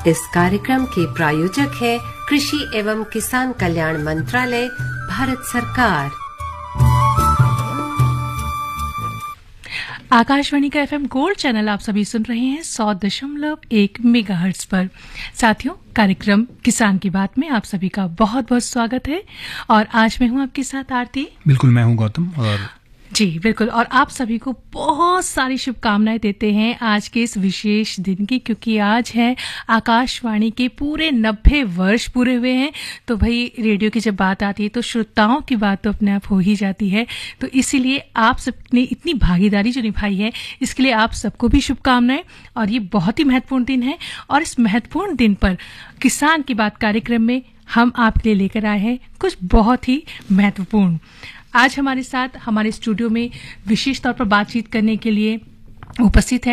इस कार्यक्रम के प्रायोजक है कृषि एवं किसान कल्याण मंत्रालय, भारत सरकार। आकाशवाणी का FM गोल्ड चैनल आप सभी सुन रहे हैं 100.1 मेगाहर्ट्ज पर। साथियों, कार्यक्रम किसान की बात में आप सभी का बहुत बहुत स्वागत है और आज मैं हूं आपके साथ आरती। बिल्कुल, मैं हूं गौतम। और जी बिल्कुल, और आप सभी को बहुत सारी शुभकामनाएं देते हैं आज के इस विशेष दिन की, क्योंकि आज है आकाशवाणी के पूरे 90 वर्ष पूरे हुए हैं। तो भाई, रेडियो की जब बात आती है तो श्रोताओं की बात तो अपने आप हो ही जाती है। तो इसीलिए आप सबने इतनी भागीदारी जो निभाई है, इसके लिए आप सबको भी शुभकामनाएं। और ये बहुत ही महत्वपूर्ण दिन है और इस महत्वपूर्ण दिन पर किसान की बात कार्यक्रम में हम आपके लिए लेकर आए हैं कुछ बहुत ही महत्वपूर्ण। आज हमारे साथ हमारे स्टूडियो में विशेष तौर पर बातचीत करने के लिए उपस्थित है